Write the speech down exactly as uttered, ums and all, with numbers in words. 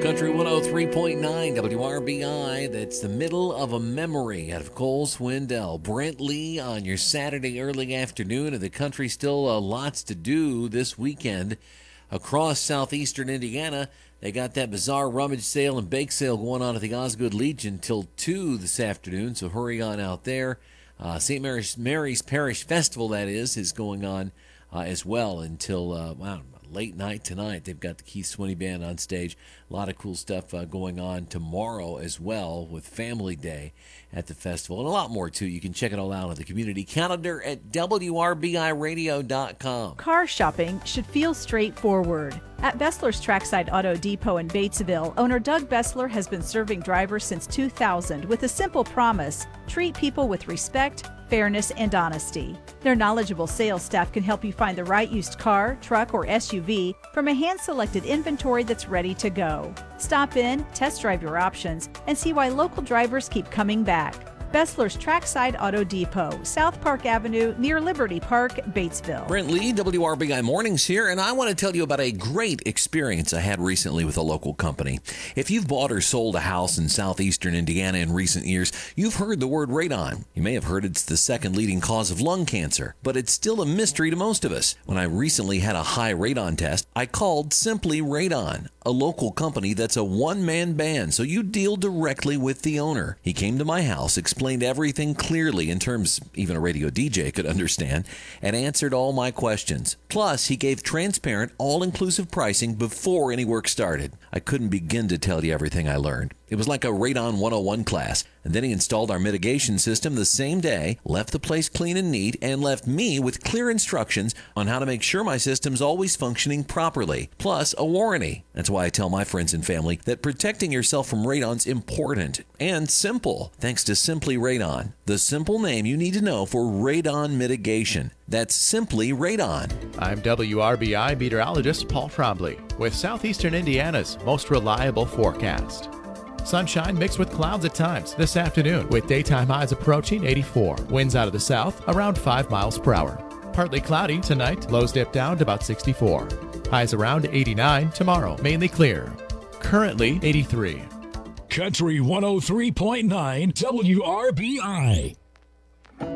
Country one oh three point nine W R B I. That's the middle of a memory out of Cole Swindell. Brent Lee on your Saturday early afternoon. And the country still uh, lots to do this weekend across southeastern Indiana. They got that bizarre rummage sale and bake sale going on at the Osgood Legion till two this afternoon, so hurry on out there. Uh, Saint Mary's, Mary's Parish Festival, that is, is going on uh, as well until, uh, wow, late night tonight. They've got the Keith Swinney Band on stage. A lot of cool stuff uh, going on tomorrow as well with Family Day at the festival. And a lot more, too. You can check it all out on the community calendar at W R B I radio dot com. Car shopping should feel straightforward. At Bessler's Trackside Auto Depot in Batesville, owner Doug Bessler has been serving drivers since two thousand with a simple promise: treat people with respect, fairness, and honesty. Their knowledgeable sales staff can help you find the right used car, truck, or S U V from a hand-selected inventory that's ready to go. Stop in, test drive your options, and see why local drivers keep coming back. Bessler's Trackside Auto Depot, South Park Avenue, near Liberty Park, Batesville. Brent Lee, W R B I Mornings here, and I want to tell you about a great experience I had recently with a local company. If you've bought or sold a house in southeastern Indiana in recent years, you've heard the word radon. You may have heard it's the second leading cause of lung cancer, but it's still a mystery to most of us. When I recently had a high radon test, I called Simply Radon, a local company that's a one-man band, so you deal directly with the owner. He came to my house, explained everything clearly in terms even a radio D J could understand, and answered all my questions. Plus, he gave transparent, all-inclusive pricing before any work started. I couldn't begin to tell you everything I learned. It was like a Radon one oh one class. And then he installed our mitigation system the same day, left the place clean and neat, and left me with clear instructions on how to make sure my system's always functioning properly, plus a warranty. That's why I tell my friends and family that protecting yourself from radon's important and simple, thanks to Simply Radon, the simple name you need to know for radon mitigation. That's Simply Radon. I'm W R B I meteorologist Paul Trombley with Southeastern Indiana's most reliable forecast. Sunshine mixed with clouds at times this afternoon with daytime highs approaching eighty-four. Winds out of the south around five miles per hour. Partly cloudy tonight, lows dip down to about sixty-four. Highs around eighty-nine tomorrow, mainly clear. Currently eighty-three. Country one oh three point nine W R B I.